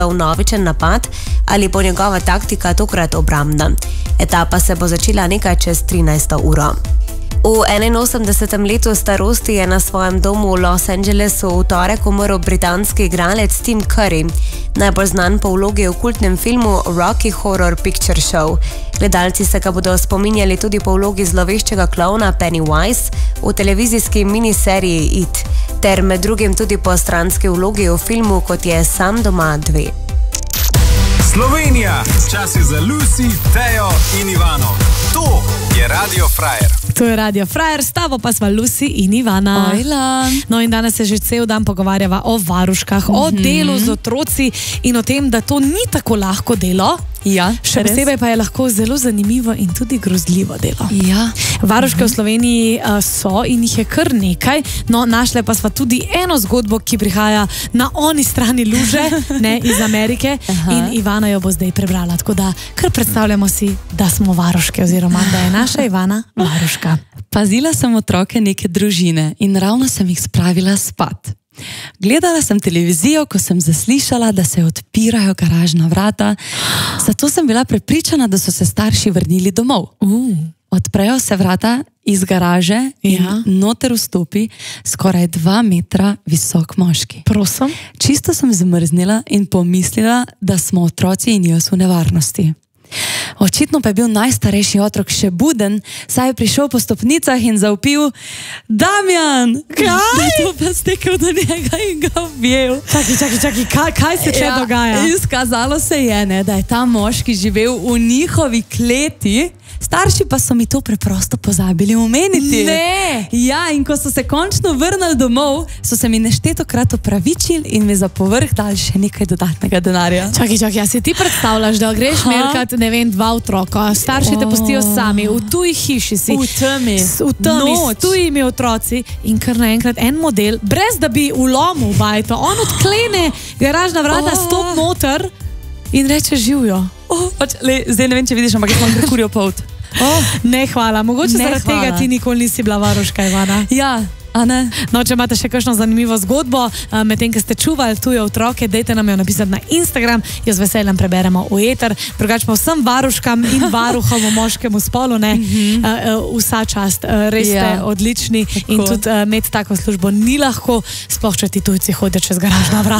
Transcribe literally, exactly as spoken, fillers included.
vnovičen napad ali bo njegova taktika tokrat obrambna. Etapa se bo začela nekaj čez trinajsto uro. V enainosemdesetem letu starosti je na svojem domu v Los Angelesu v torek umrl britanski igralec Tim Curry, najbolj znan po vlogi v kultnem filmu Rocky Horror Picture Show. Gledalci se ga bodo spominjali tudi po vlogi zloveščega klovna Pennywise v televizijski miniseriji It, ter med drugim tudi po stranski vlogi v filmu, kot je Sam doma dve. Slovenija, čas je za Lucy, Tejo in Ivano. To je Radio Frajer. To je Radio Frajer, s tabo pa sva Lucy in Ivana. Ojla. No in danes se že cel dan pogovarjava o varuškah, mm-hmm. o delu z otroci in o tem, da to ni tako lahko delo. Ja, še posebej pa je lahko zelo zanimivo in tudi grozljivo delo. Ja. Varuške v Sloveniji uh, so in jih je kar nekaj, no našle pa sva tudi eno zgodbo, ki prihaja na oni strani luže, ne, iz Amerike. Aha. In Ivana jo bo zdaj prebrala, tako da kar predstavljamo si, da smo varuške oziroma da je naša Ivana varuška. Pazila sem otroke neke družine in ravno sem jih spravila spat. Gledala sem televizijo, ko sem zaslišala, da se odpirajo garažna vrata, zato sem bila prepričana, da so se starši vrnili domov. Uh. Odprejo se vrata iz garaže in ja. noter vstopi skoraj dva metra visok moški. Prosim? Čisto sem zmrznila in pomislila, da smo otroci in jaz v nevarnosti. Očitno pa je bil najstarejši otrok še buden, saj je prišel po stopnicah in zavpil: Damjan! Kaj? Da je to pa stekel do njega in ga objel. Čaki, čaki, čaki, kaj, kaj se če ja, dogaja? Izkazalo se je, ne, da je ta moški živel v njihovi kleti, starši pa so mi to preprosto pozabili omeniti. Ne! Ja, in ko so se končno vrnili domov, so se mi neštetokrat opravičili in mi za povrh dali še nekaj dodatnega denarja. Čaki, čaki, ja si ti predstavljaš, da greš merkat, ne vem, dva otroka, starši te pustijo sami, v tuji hiši si, v temi, v temi, s tujimi otroci in kar naenkrat en model, brez da bi ulomil bajto, on odklene garažna vrata, oh. stop noter in reče: živjo. Oh, pač, le, zdaj ne vem, če vidiš, ampak jaz imam kurjo polt. Oh, ne, hvala. Mogoče ne, zaradi hvala. tega ti nikoli nisi bila varuška, Ivana. Ja, a ne? No, če imate še kakšno zanimivo zgodbo, med tem, ki ste čuvali tuje otroke, dejte nam jo napisati na Instagram, jo z veseljem preberemo v eter. Drugače pa vsem varuškam in varuhom v moškemu spolu, ne, mm-hmm. uh, vsa čast, uh, res ste ja. odlični. Tako. In tudi uh, imeti tako službo ni lahko, sploh če ti tujci hodijo čez garažna vrata.